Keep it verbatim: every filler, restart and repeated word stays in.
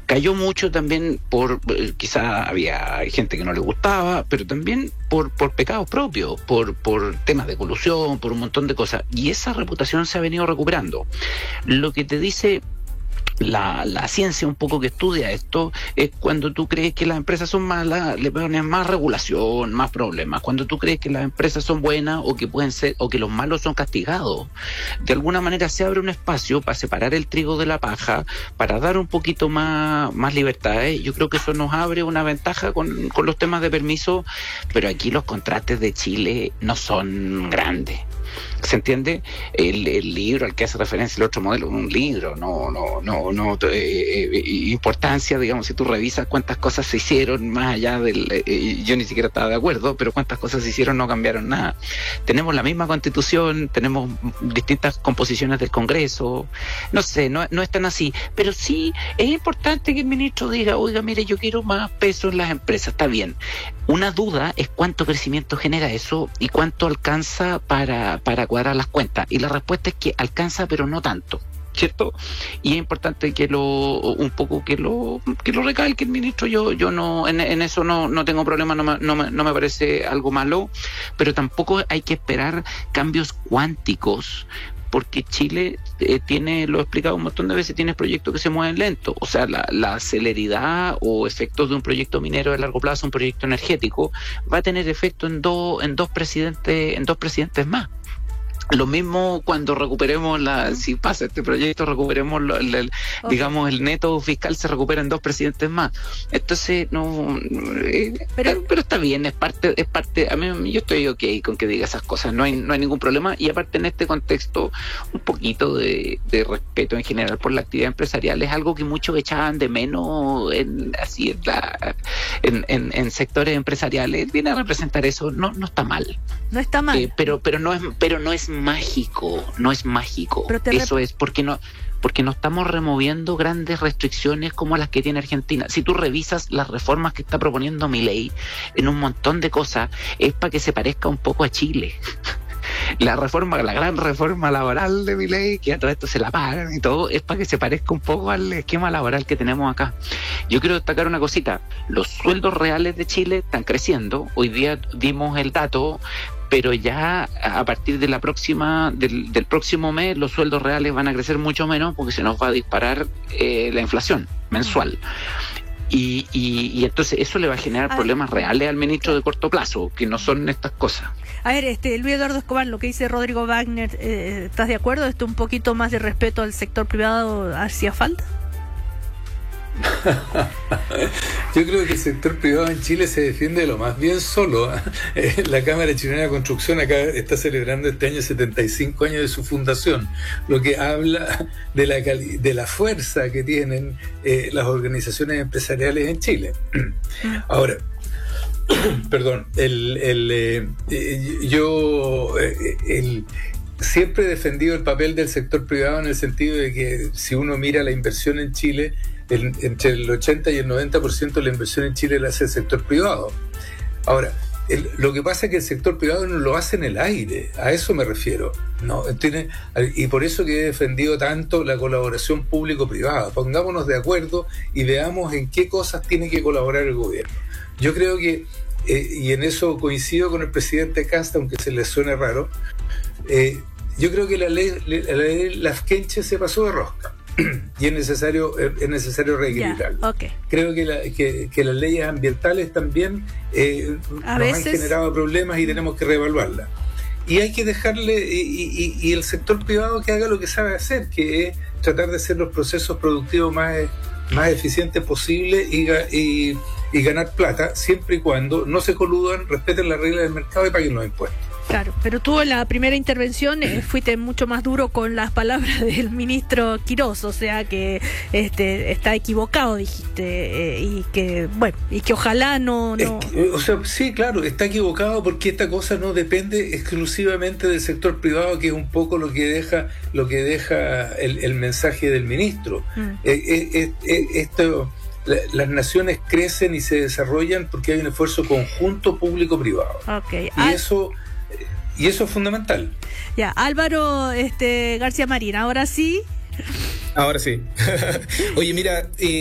Cayó mucho también por, eh, quizá había gente que no le gustaba, pero también por, por pecados propios, por, por temas de colusión, por un montón de cosas. Y esa reputación se ha venido recuperando. Lo que te dice La, la ciencia un poco que estudia esto es cuando tú crees que las empresas son malas, le ponen más regulación, más problemas. Cuando tú crees que las empresas son buenas o que pueden ser, o que los malos son castigados, de alguna manera se abre un espacio para separar el trigo de la paja, para dar un poquito más, más libertades. Yo creo que eso nos abre una ventaja con, con los temas de permiso, pero aquí los contrastes de Chile no son grandes. ¿Se entiende? El, el libro al que hace referencia el otro modelo es un libro, no, no, no, no, eh, eh, importancia, digamos, si tú revisas cuántas cosas se hicieron más allá del, eh, yo ni siquiera estaba de acuerdo, pero cuántas cosas se hicieron no cambiaron nada. Tenemos la misma constitución, tenemos distintas composiciones del Congreso, no sé, no, no es tan así, pero sí es importante que el ministro diga, oiga, mire, yo quiero más peso en las empresas, está bien. Una duda es cuánto crecimiento genera eso y cuánto alcanza para, para cuadrar las cuentas. Y la respuesta es que alcanza, pero no tanto, ¿cierto? Y es importante que lo, un poco que lo, que lo recalque el ministro. Yo, yo no, en, en eso no, no tengo problema, no me, no me, no me parece algo malo, pero tampoco hay que esperar cambios cuánticos, porque Chile eh, tiene, lo he explicado un montón de veces, tiene proyectos que se mueven lento. O sea, la, la celeridad o efectos de un proyecto minero de largo plazo, un proyecto energético, va a tener efecto en dos, en dos presidentes, en dos presidentes más. Lo mismo cuando recuperemos la, si pasa este proyecto, recuperemos lo, el, el, okay. digamos el neto fiscal se recupera en dos presidentes más. Entonces no, eh, pero, pero está bien, es parte, es parte. A mí yo estoy ok con que diga esas cosas, no hay, no hay ningún problema. Y aparte en este contexto un poquito de, de respeto en general por la actividad empresarial es algo que muchos echaban de menos en así en, la, en, en, en sectores empresariales. Viene a representar eso, no, no está mal. No está mal. Eh, pero, pero no es, pero no es mágico, no es mágico. Eso es porque no, porque no estamos removiendo grandes restricciones como las que tiene Argentina. Si tú revisas las reformas que está proponiendo Milei en un montón de cosas, es para que se parezca un poco a Chile. La reforma, la gran reforma laboral de Milei, que a todo esto se la pagan y todo, es para que se parezca un poco al esquema laboral que tenemos acá. Yo quiero destacar una cosita, los sueldos reales de Chile están creciendo, hoy día dimos el dato, pero ya a partir de la próxima del, del próximo mes los sueldos reales van a crecer mucho menos porque se nos va a disparar eh, la inflación mensual. Y, y, y entonces eso le va a generar a problemas ver. reales al ministro de corto plazo, que no son estas cosas. A ver, este Luis Eduardo Escobar, lo que dice Rodrigo Wagner, eh, ¿estás de acuerdo? ¿Esto un poquito más de respeto al sector privado hacía falta? Yo creo que el sector privado en Chile se defiende de lo más bien solo. La Cámara Chilena de Construcción acá está celebrando este año setenta y cinco años de su fundación, lo que habla de la, cali- de la fuerza que tienen eh, las organizaciones empresariales en Chile. Ahora, perdón, el, el, eh, eh, yo eh, el, siempre he defendido el papel del sector privado en el sentido de que si uno mira la inversión en Chile, el, entre el ochenta y el noventa por ciento de la inversión en Chile la hace el sector privado. Ahora, el, lo que pasa es que el sector privado no lo hace en el aire, a eso me refiero, ¿no? Tiene, y por eso que he defendido tanto la colaboración público-privada. Pongámonos de acuerdo y veamos en qué cosas tiene que colaborar el gobierno. Yo creo que, eh, y en eso coincido con el presidente Kast, aunque se le suene raro, eh, yo creo que la ley, la ley Lafkenche se pasó de rosca. Y es necesario es necesario reequilibrarlo. Yeah, okay. Creo que, la, que, que las leyes ambientales también eh, nos veces... han generado problemas y tenemos que reevaluarlas. Y hay que dejarle, y, y, y el sector privado que haga lo que sabe hacer, que es tratar de hacer los procesos productivos más, más eficientes posibles y, y, y ganar plata, siempre y cuando no se coludan, respeten las reglas del mercado y paguen los impuestos. Claro, pero tú en la primera intervención eh, fuiste mucho más duro con las palabras del ministro Quirós, o sea que este está equivocado, dijiste, eh, y que bueno, y que ojalá no... no... Es que, o sea, sí, claro, está equivocado porque esta cosa no depende exclusivamente del sector privado, que es un poco lo que deja lo que deja el, el mensaje del ministro. Mm. Eh, eh, eh, eh, esto... Las naciones crecen y se desarrollan porque hay un esfuerzo conjunto público-privado. Okay. Y ah. eso y eso es fundamental. Ya, Álvaro este, García Marín, ahora sí. Ahora sí. Oye, mira, eh,